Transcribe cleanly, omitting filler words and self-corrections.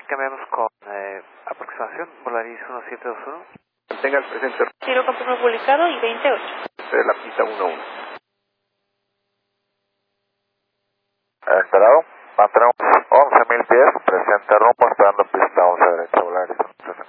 cambiamos con aproximación, Volaris 1721. Tenga el presente. Tiro confirmo publicado y 28. De la pista 11. Esperado, mantenemos 11.000 pies, presente rumbo, esperando pista 11 derecha, Volaris.